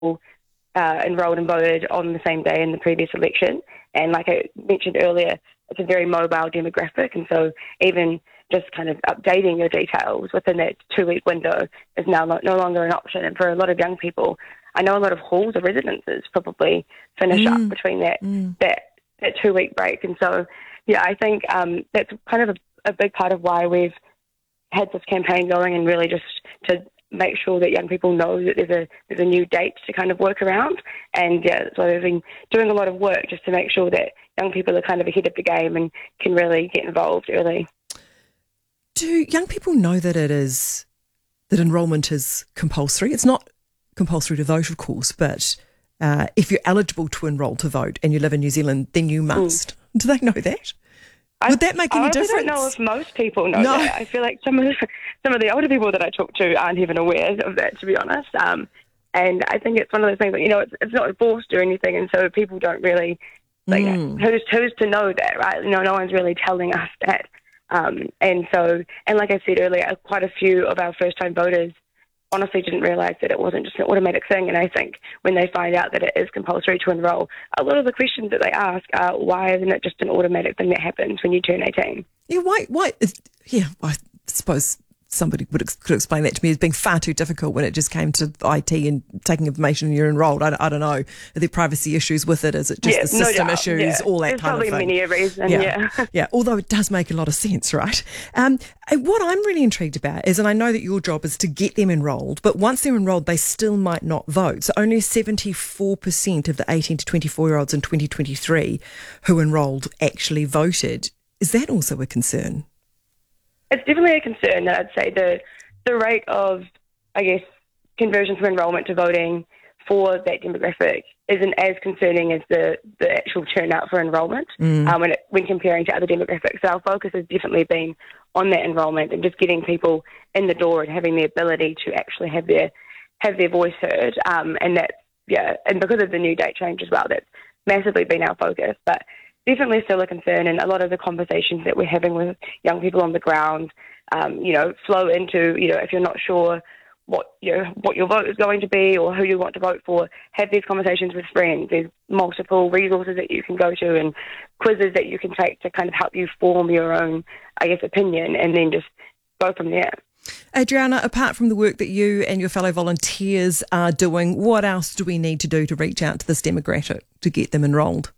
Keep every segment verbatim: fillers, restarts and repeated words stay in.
uh, enrolled and voted on the same day in the previous election. And like I mentioned earlier, it's a very mobile demographic, and so even just kind of updating your details within that two-week window is now no, no longer an option. And for a lot of young people, I know a lot of halls or residences probably finish mm. up between that, mm. that that two-week break. And so, yeah, I think um, that's kind of a, a big part of why we've had this campaign going, and really just to make sure that young people know that there's a there's a new date to kind of work around. And yeah, so we've been doing a lot of work just to make sure that young people are kind of ahead of the game and can really get involved early. Do young people know that it is, that enrolment is compulsory? It's not compulsory to vote, of course, but uh, if you're eligible to enrol to vote and you live in New Zealand, then you must. Mm. Do they know that? Would that make any I difference? I don't know if most people know no. that. I feel like some of the, some of the older people that I talk to aren't even aware of that, to be honest. Um, and I think it's one of those things that, you know, it's, it's not enforced or anything, and so people don't really, like, mm. who's, who's to know that, right? You know, no one's really telling us that. Um, and so, and like I said earlier, quite a few of our first-time voters honestly didn't realise that it wasn't just an automatic thing. And I think when they find out that it is compulsory to enrol, a lot of the questions that they ask are, why isn't it just an automatic thing that happens when you turn eighteen? Yeah, why? Why? Is, yeah, I suppose somebody would ex- could explain that to me as being far too difficult when it just came to I T and taking information and you're enrolled. I, I don't know. Are there privacy issues with it? Is it just yeah, the system no issues, yeah. all that There's kind of thing? There's probably many a reason, yeah. yeah. yeah, although it does make a lot of sense, right? Um, what I'm really intrigued about is, and I know that your job is to get them enrolled, but once they're enrolled, they still might not vote. So only seventy-four percent of the eighteen to twenty-four-year-olds in twenty twenty-three who enrolled actually voted. Is that also a concern? It's definitely a concern. I'd say the the rate of, I guess, conversion from enrolment to voting for that demographic isn't as concerning as the, the actual turnout for enrolment mm. um, when, it, when comparing to other demographics. So our focus has definitely been on that enrolment and just getting people in the door and having the ability to actually have their have their voice heard. Um, and that's, yeah, and because of the new date change as well, that's massively been our focus. But definitely still a concern, and a lot of the conversations that we're having with young people on the ground, um, you know, flow into, you know, if you're not sure what, you know, what your vote is going to be or who you want to vote for, have these conversations with friends. There's multiple resources that you can go to and quizzes that you can take to kind of help you form your own, I guess, opinion, and then just go from there. Adriana, apart from the work that you and your fellow volunteers are doing, what else do we need to do to reach out to this demographic to get them enrolled?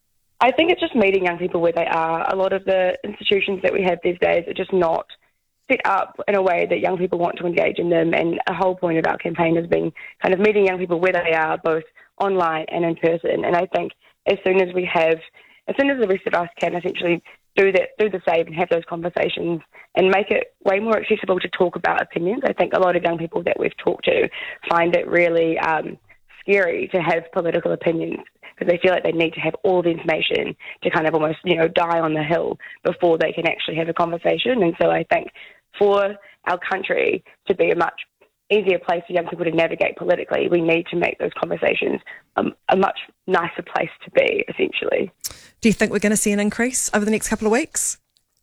I think it's just meeting young people where they are. A lot of the institutions that we have these days are just not set up in a way that young people want to engage in them, and a whole point of our campaign has been kind of meeting young people where they are, both online and in person. And I think as soon as we have, as soon as the rest of us can essentially do that, do the same and have those conversations and make it way more accessible to talk about opinions, I think a lot of young people that we've talked to find it really um, scary to have political opinions, because they feel like they need to have all the information to kind of almost, you know, die on the hill before they can actually have a conversation. And so I think for our country to be a much easier place for young people to navigate politically, we need to make those conversations um, a much nicer place to be, essentially. Do you think we're going to see an increase over the next couple of weeks?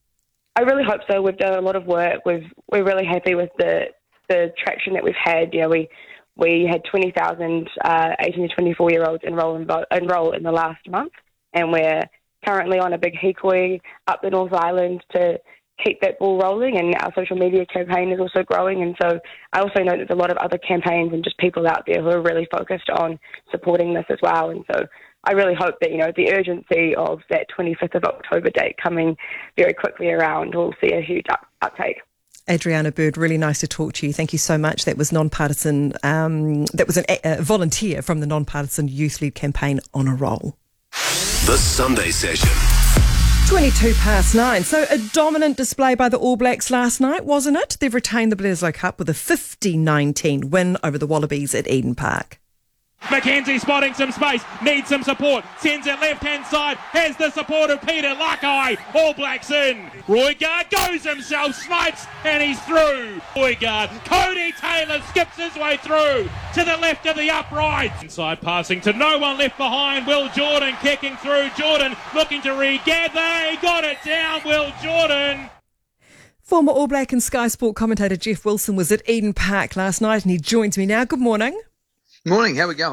I really hope so. We've done a lot of work. We've, we're really happy with the the traction that we've had. You know, we we had twenty thousand uh, eighteen to twenty-four-year-olds enroll in, vo- enroll in the last month, and we're currently on a big hikoi up the North Island to keep that ball rolling, and our social media campaign is also growing. And so I also know there's a lot of other campaigns and just people out there who are really focused on supporting this as well. And so I really hope that, you know, the urgency of that twenty-fifth of October date coming very quickly around will see a huge up- uptake. Adriana Bird, really nice to talk to you. Thank you so much. That was non-partisan, um, that was an, a volunteer from the non-partisan youth-led campaign On a Roll. The Sunday Session. twenty-two past nine. So a dominant display by the All Blacks last night, wasn't it? They've retained the Bledisloe Cup with a fifty nineteen win over the Wallabies at Eden Park. McKenzie spotting some space, needs some support, sends it left-hand side, has the support of Peter Lakai, All Blacks in. Roigard goes himself, snipes, and he's through. Roigard, Cody Taylor skips his way through to the left of the upright. Inside passing to no one left behind, Will Jordan kicking through, Jordan looking to regather, he got it down, Will Jordan. Former All Black and Sky Sport commentator Jeff Wilson was at Eden Park last night and he joins me now. Good morning. Morning, how we going?